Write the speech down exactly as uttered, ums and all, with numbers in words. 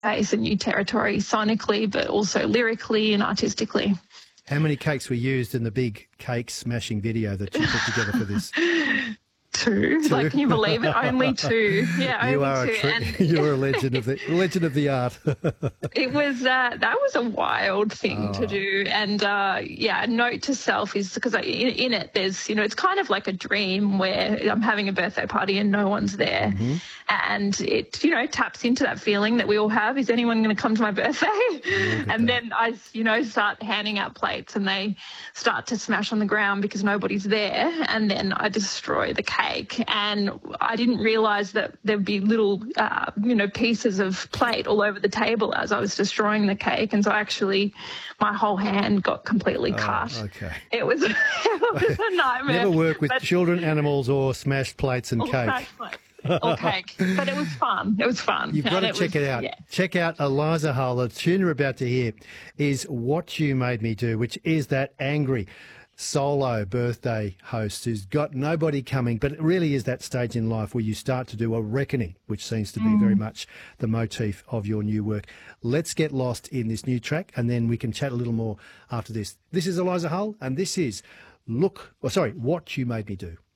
face a new territory sonically, but also lyrically and artistically. How many cakes were used in the big cake smashing video that you put together for this? Two. Two. Like, can you believe it? Only two. Yeah, you only are two. A tri- and you're a legend of the legend of the art. It was uh, that was a wild thing Oh. to do, and uh, yeah, a note to self is because in, in it there's you know it's kind of like a dream where I'm having a birthday party and no one's there, Mm-hmm. and it you know taps into that feeling that we all have. Is anyone going to come to my birthday? And then I you know start handing out plates and they start to smash on the ground because nobody's there, and then I destroy the cake, and I didn't realise that there'd be little uh, you know pieces of plate all over the table as I was destroying the cake, and so actually my whole hand got completely cut. Oh, okay. It was, it was a nightmare. Never work with but- children, animals, or smashed plates and or cake. smashed plate. Or cake. But it was fun. It was fun. You've got And to check was- it out. Yeah. Check out Eliza Hull. The tune you're about to hear is What You Made Me Do, which is that angry solo birthday host who's got nobody coming, but it really is that stage in life where you start to do a reckoning, which seems to be very much the motif of your new work. Let's get lost in this new track, and then we can chat a little more after this. This is Eliza Hull, and this is Look, or sorry, What You Made Me Do.